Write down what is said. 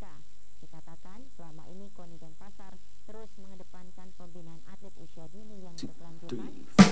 mereka. Dikatakan selama ini KONI Denpasar terus mengedepankan pembinaan atlet usia dini yang berkelanjutan